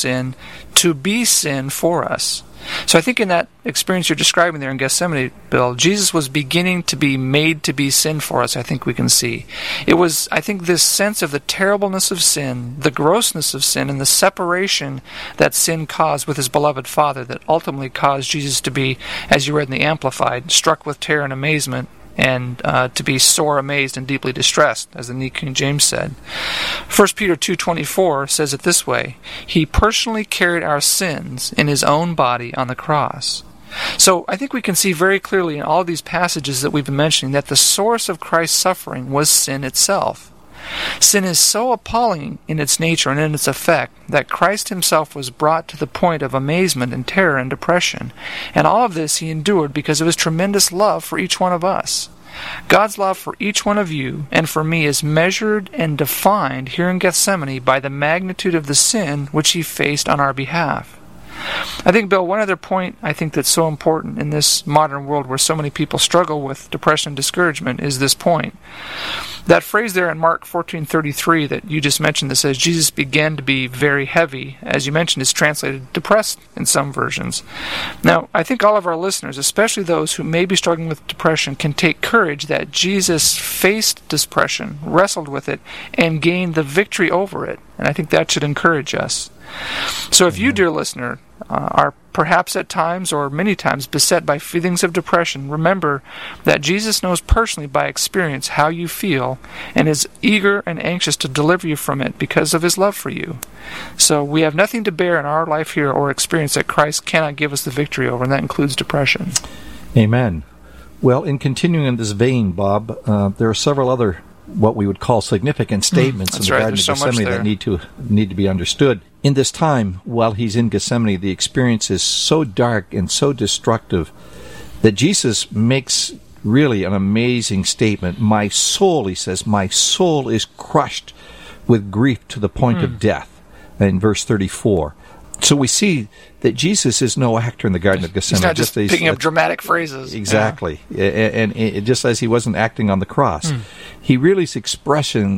sin to be sin for us. So I think in that experience you're describing there in Gethsemane, Bill, Jesus was beginning to be made to be sin for us, I think we can see. It was, I think, this sense of the terribleness of sin, the grossness of sin, and the separation that sin caused with his beloved Father that ultimately caused Jesus to be, as you read in the Amplified, struck with terror and amazement, and to be sore amazed and deeply distressed, as the New King James said. 1 Peter 2:24 says it this way: He personally carried our sins in his own body on the cross. So I think we can see very clearly in all of these passages that we've been mentioning that the source of Christ's suffering was sin itself. Sin is so appalling in its nature and in its effect that Christ himself was brought to the point of amazement and terror and depression. And all of this he endured because of his tremendous love for each one of us. God's love for each one of you and for me is measured and defined here in Gethsemane by the magnitude of the sin which he faced on our behalf. I think, Bill, one other point I think that's so important in this modern world where so many people struggle with depression and discouragement is this point. That phrase there in Mark 14:33 that you just mentioned that says Jesus began to be very heavy, as you mentioned, is translated depressed in some versions. Now, I think all of our listeners, especially those who may be struggling with depression, can take courage that Jesus faced depression, wrestled with it, and gained the victory over it. And I think that should encourage us. So if you, dear listener, are perhaps at times or many times beset by feelings of depression, remember that Jesus knows personally by experience how you feel and is eager and anxious to deliver you from it because of his love for you. So we have nothing to bear in our life here or experience that Christ cannot give us the victory over, and that includes depression. Amen. Well, in continuing in this vein, Bob, there are several other what we would call significant statements in the Garden of Gethsemane that need to be understood. In this time, while he's in Gethsemane, the experience is so dark and so destructive that Jesus makes really an amazing statement. My soul, he says, my soul is crushed with grief to the point of death, in verse 34. So we see that Jesus is no actor in the Garden of Gethsemane. He's not just picking up dramatic phrases. Exactly. Yeah. And just as he wasn't acting on the cross. He really is expressing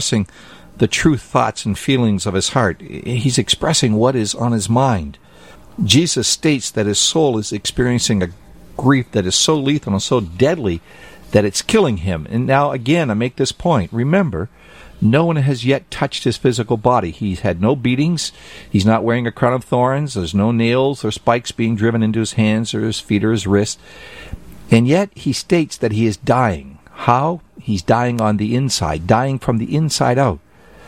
the true thoughts and feelings of his heart. He's expressing what is on his mind. Jesus states that his soul is experiencing a grief that is so lethal and so deadly that it's killing him. And now, again, I make this point. Remember, no one has yet touched his physical body. He's had no beatings. He's not wearing a crown of thorns. There's no nails or spikes being driven into his hands or his feet or his wrists. And yet he states that he is dying. How? He's dying on the inside, dying from the inside out.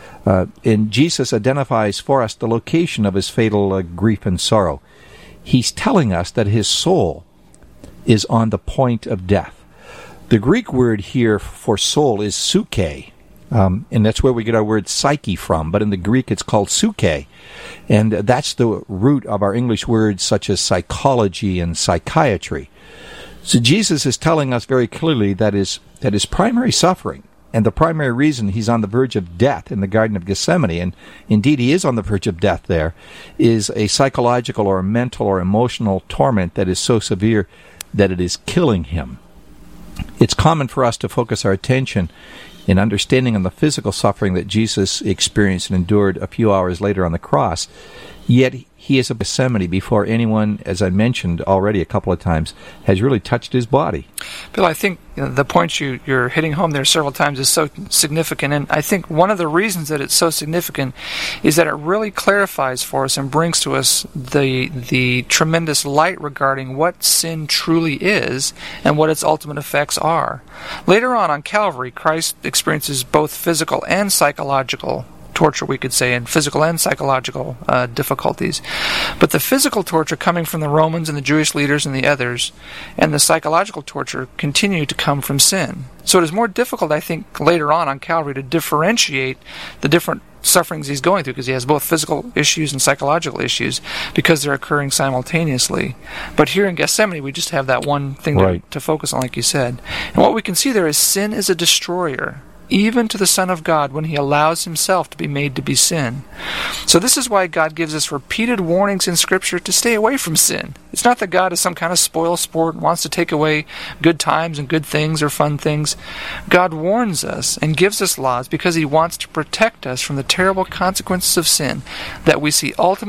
And Jesus identifies for us the location of his fatal grief and sorrow. He's telling us that his soul is on the point of death. The Greek word here for soul is psyche. And that's where we get our word psyche from, but in the Greek it's called psyche. And that's the root of our English words such as psychology and psychiatry. So Jesus is telling us very clearly that his primary suffering, and the primary reason he's on the verge of death in the Garden of Gethsemane, and indeed he is on the verge of death there, is a psychological or mental or emotional torment that is so severe that it is killing him. It's common for us to focus our attention in understanding on the physical suffering that Jesus experienced and endured a few hours later on the cross. Yet he is at Gethsemane before anyone, as I mentioned already a couple of times, has really touched his body. Bill, I think the point you're hitting home there several times is so significant, and I think one of the reasons that it's so significant is that it really clarifies for us and brings to us the tremendous light regarding what sin truly is and what its ultimate effects are. Later on Calvary, Christ experiences both physical and psychological torture, we could say, and physical and psychological difficulties. But the physical torture coming from the Romans and the Jewish leaders and the others, and the psychological torture continue to come from sin. So it is more difficult, I think, later on Calvary to differentiate the different sufferings he's going through, because he has both physical issues and psychological issues because they're occurring simultaneously. But here in Gethsemane, we just have that one thing to focus on, like you said. And what we can see there is sin is a destroyer, even to the Son of God, when he allows himself to be made to be sin. So this is why God gives us repeated warnings in Scripture to stay away from sin. It's not that God is some kind of spoil sport and wants to take away good times and good things or fun things. God warns us and gives us laws because he wants to protect us from the terrible consequences of sin that we see ultimately